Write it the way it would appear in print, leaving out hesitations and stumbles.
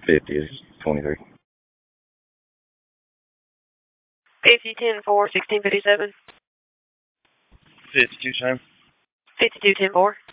50 is 23. 50-10-4, 1657. 52, same. 52-10-4.